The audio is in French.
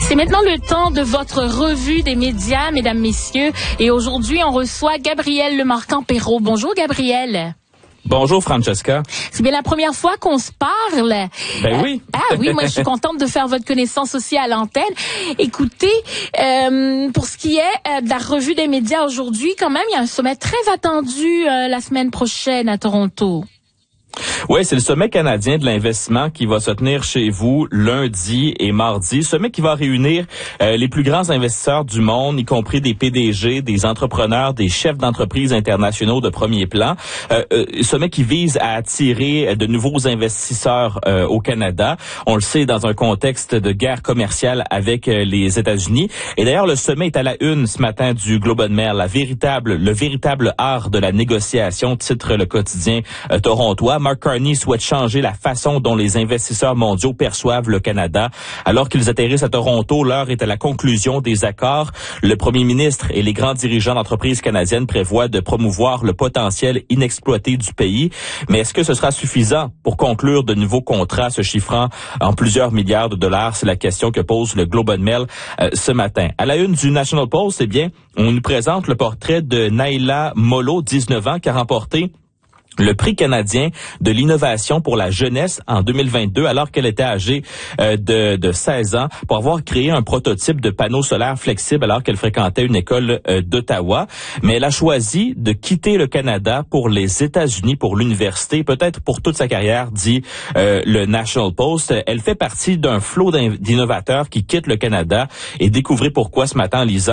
C'est maintenant le temps de votre revue des médias, mesdames, messieurs. Et aujourd'hui, on reçoit Gabriel Lemarquand-Perrault. Bonjour, Gabriel. Bonjour, Francesca. C'est bien la première fois qu'on se parle. Ben oui. Oui, moi je suis contente de faire votre connaissance aussi à l'antenne. Écoutez, pour ce qui est de la revue des médias aujourd'hui, quand même, il y a un sommet très attendu la semaine prochaine à Toronto. Oui, c'est le sommet canadien de l'investissement qui va se tenir chez vous lundi et mardi. Sommet qui va réunir les plus grands investisseurs du monde, y compris des PDG, des entrepreneurs, des chefs d'entreprises internationaux de premier plan. Sommet qui vise à attirer de nouveaux investisseurs au Canada. On le sait, dans un contexte de guerre commerciale avec les États-Unis. Et d'ailleurs, le sommet est à la une ce matin du Globe and Mail. Le véritable art de la négociation, titre le quotidien torontois. Mark Carney souhaite changer la façon dont les investisseurs mondiaux perçoivent le Canada. Alors qu'ils atterrissent à Toronto, l'heure est à la conclusion des accords. Le premier ministre et les grands dirigeants d'entreprises canadiennes prévoient de promouvoir le potentiel inexploité du pays. Mais est-ce que ce sera suffisant pour conclure de nouveaux contrats se chiffrant en plusieurs milliards de dollars? C'est la question que pose le Globe and Mail ce matin. À la une du National Post, on nous présente le portrait de Naila Molo, 19 ans, qui a remporté le prix canadien de l'innovation pour la jeunesse en 2022, alors qu'elle était âgée de 16 ans, pour avoir créé un prototype de panneau solaire flexible alors qu'elle fréquentait une école d'Ottawa. Mais elle a choisi de quitter le Canada pour les États-Unis, pour l'université, peut-être pour toute sa carrière, dit le National Post. Elle fait partie d'un flot d'innovateurs qui quittent le Canada et découvrez pourquoi ce matin en lisant